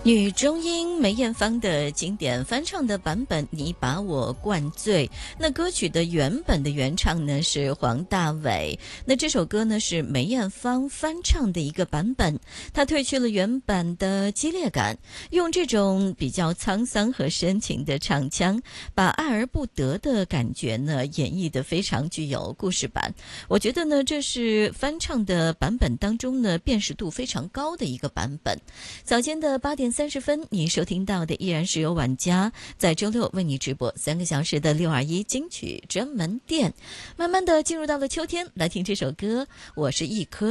女中音梅艳芳的经典翻唱的版本《你把我灌醉》，那歌曲的原本的原唱呢是黄大炜，那这首歌呢是梅艳芳翻唱的一个版本，她褪去了原版的激烈感，用这种比较沧桑和深情的唱腔，把爱而不得的感觉呢演绎得非常具有故事感。我觉得呢这是翻唱的版本当中呢辨识度非常高的一个版本。早间的8点30分，你收听到的依然是由晚家在周六为你直播3个小时的621金曲专门店。慢慢的进入到了秋天，来听这首歌，我是一颗